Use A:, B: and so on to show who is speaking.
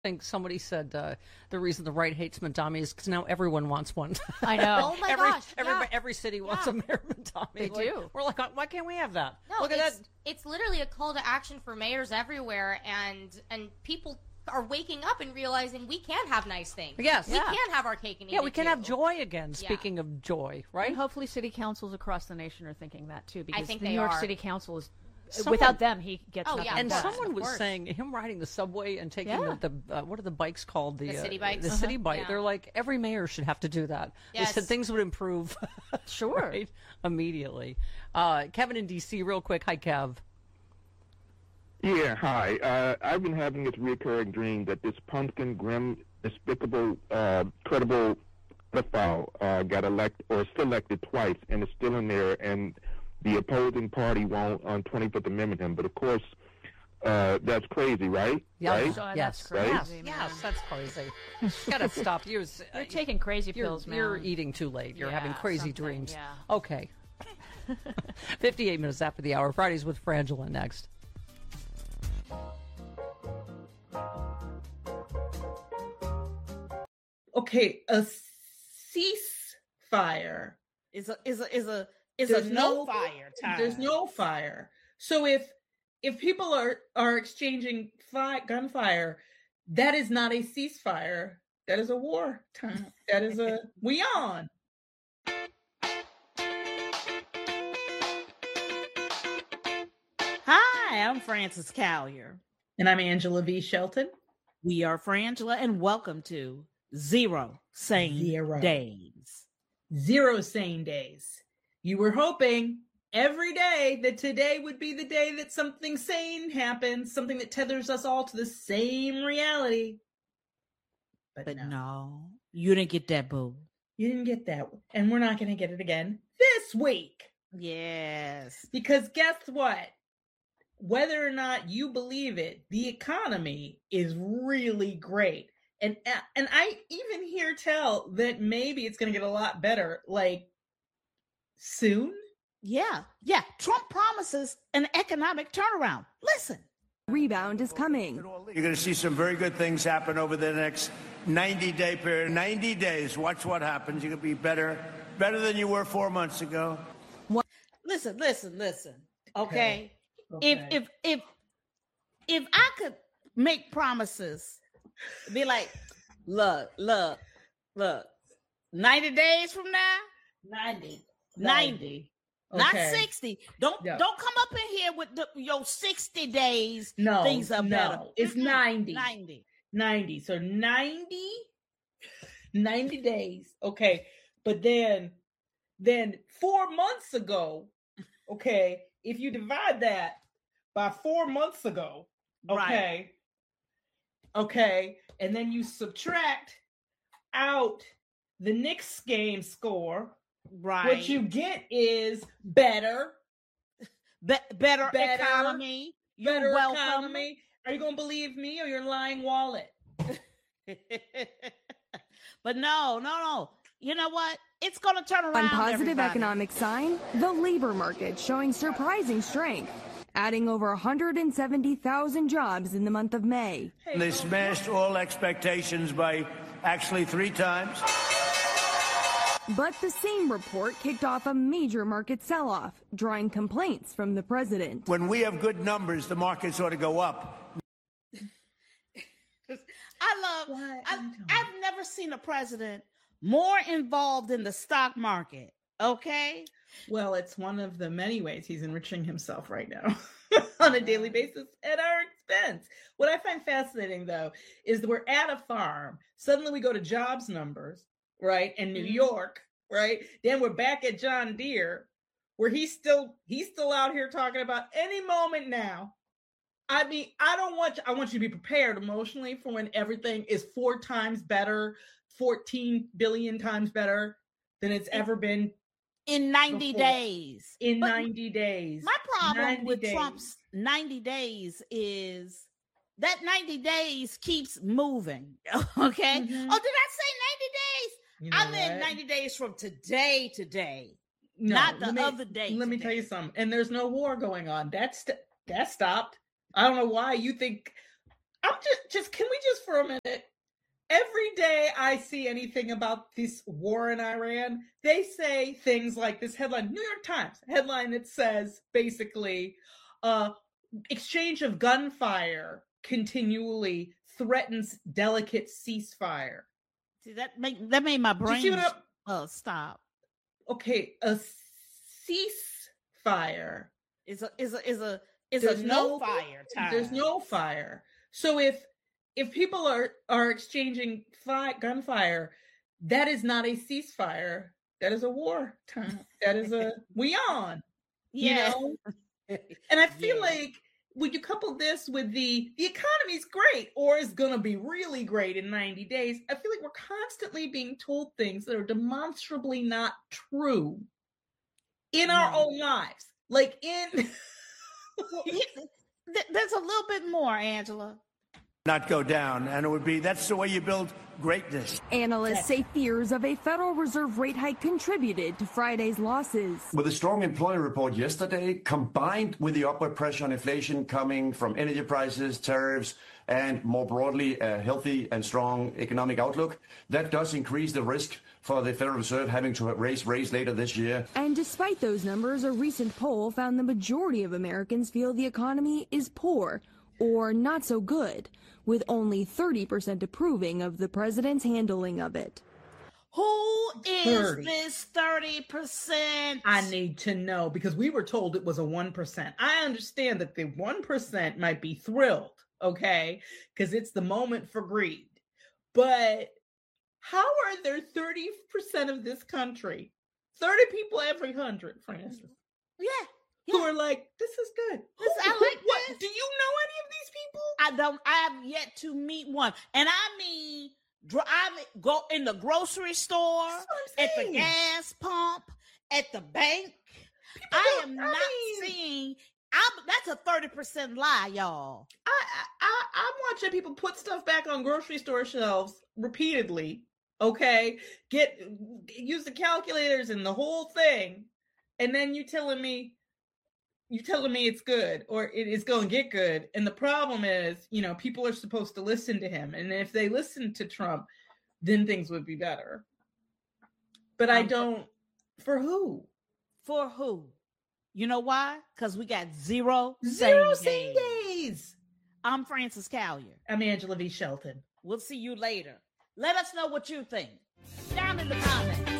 A: think somebody said the reason the right hates Mamdani is because now everyone wants one.
B: I know.
C: Oh my gosh.
A: Every city wants a Mayor Mamdani.
B: They do.
A: We're like, why can't we have that?
C: No,
A: Look at that.
C: it's literally a call to action for mayors everywhere, and people are waking up and realizing we can have nice things.
A: Yes.
C: We can have our cake and eat
A: Yeah,
C: it
A: we can
C: too.
A: have joy again. Speaking of joy, right?
B: And hopefully city councils across the nation are thinking that too, because
C: think
B: the
C: they
B: New York
C: are.
B: City Council is
A: Someone-
B: without them he gets
C: Oh,
B: nothing
C: yeah,
A: And
B: done.
A: someone was
C: course.
A: saying him riding the subway and taking
B: Yeah.
A: the what are the bikes called?
C: The city bikes?
A: The city bike.
C: Yeah.
A: They're like, every mayor should have to do that.
C: Yes.
A: They said things would improve.
B: Sure.
A: right? Immediately. Kevin in D.C., real quick. Hi, Kev.
D: Yeah, hi. I've been having this recurring dream that this pumpkin, grim, despicable, credible pedophile got elected or still elected twice and is still in there, and the opposing party won't on 25th Amendment him. But of course, that's crazy, right?
A: Yeah,
D: Right?
B: So
A: yes,
B: that's crazy,
D: Right?
B: man.
A: Yes, that's crazy. Gotta stop. You're
B: taking crazy pills, man.
A: You're eating too late. You're having
B: Yeah,
A: crazy
B: something,
A: dreams.
B: yeah.
A: Okay. 58 minutes after the hour. Fridays with Frangela next.
E: Okay, a ceasefire
F: is a
E: There's
F: no fire time.
E: There's no fire. So if people are exchanging gunfire, that is not a ceasefire. That is a war time. That is a we on.
F: Hi, I'm Frances Callier.
E: And I'm Angela V. Shelton.
F: We are Frangela, and welcome to Zero Sane Days.
E: 0 sane days. You were hoping every day that today would be the day that something sane happens, something that tethers us all to the same reality.
F: But no, you didn't get that, boo.
E: You didn't get that. And we're not going to get it again this week.
F: Yes.
E: Because guess what? Whether or not you believe it, the economy is really great. And I even hear tell that maybe it's going to get a lot better, like soon.
F: Yeah. Trump promises an economic turnaround. Listen.
G: Rebound is coming.
H: You're going to see some very good things happen over the next 90-day period. 90 days. Watch what happens. You're going to be better than you were 4 months ago.
F: Listen. Okay. If I could make promises, be like, look, 90 days from now, 90. Not 60. Don't come up in here with your 60 days.
E: No,
F: things are better.
E: It's 90.
F: 90.
E: So 90 days. Okay. But then 4 months ago, okay, if you divide that by 4 months ago, okay, and then you subtract out the Knicks game score,
F: right?
E: What you get is better
F: economy.
E: Better economy. Are you going to believe me or your lying wallet?
F: But no. You know what? It's going to turn around.
G: One positive
F: everybody.
G: economic sign, the labor market showing surprising strength, adding over 170,000 jobs in the month of May.
H: They smashed all expectations by actually 3 times.
G: But the same report kicked off a major market sell-off, drawing complaints from the president.
H: When we have good numbers, the markets ought to go up.
F: I've never seen a president more involved in the stock market. Okay.
E: Well, it's one of the many ways he's enriching himself right now on a daily basis at our expense. What I find fascinating, though, is that we're at a farm. Suddenly we go to jobs numbers, right? In New York, right? Then we're back at John Deere, where he's still out here talking about any moment now. I mean, I want you to be prepared emotionally for when everything is 4 times better, 14 billion times better than it's ever been.
F: In 90 days.
E: In 90 days.
F: My problem with Trump's 90 days is that 90 days keeps moving. Okay. Oh, did I say 90 days? I meant 90 days from today.
E: No,
F: not the other day.
E: Let me tell you something. And there's no war going on. That stopped. I don't know why you think Can we just for a minute? Every day I see anything about this war in Iran, they say things like this headline, New York Times headline that says basically, exchange of gunfire continually threatens delicate ceasefire.
F: See, that made my brain stop.
E: Okay, a ceasefire
F: is a no fire time.
E: There's no fire. So if people are exchanging gunfire, that is not a ceasefire. That is a war time. That is a we on.
F: Yeah.
E: You know? And I feel like when you couple this with the economy's great or is going to be really great in 90 days, I feel like we're constantly being told things that are demonstrably not true in our own lives. Like in...
F: There's a little bit more, Angela.
H: Not go down, and it would be that's the way you build greatness.
G: Analysts say fears of a Federal Reserve rate hike contributed to Friday's losses.
I: With a strong employment report yesterday, combined with the upward pressure on inflation coming from energy prices, tariffs, and more broadly, a healthy and strong economic outlook, that does increase the risk for the Federal Reserve having to raise rates later this year.
G: And despite those numbers, a recent poll found the majority of Americans feel the economy is poor or not so good, with only 30% approving of the president's handling of it.
F: Who is this 30%?
E: I need to know, because we were told it was a 1%. I understand that the 1% might be thrilled, okay, because it's the moment for greed. But how are there 30% of this country, 30 people every 100, Francis?
F: Yeah.
E: Who are like, this is good.
F: I like
E: what? Do you know any of these people?
F: I don't. I have yet to meet one. And I mean, go in the grocery store, at the gas pump, at the bank. I am not seeing. That's a 30% lie, y'all.
E: I'm watching people put stuff back on grocery store shelves repeatedly. Okay, use the calculators and the whole thing, and then you telling me it's good or it is going to get good. And the problem is, people are supposed to listen to him. And if they listen to Trump, then things would be better. But I don't. For who?
F: For who? You know why? Because we got zero
E: same days.
F: I'm Frances Callier.
E: I'm Angela V. Shelton.
F: We'll see you later. Let us know what you think down in the comments.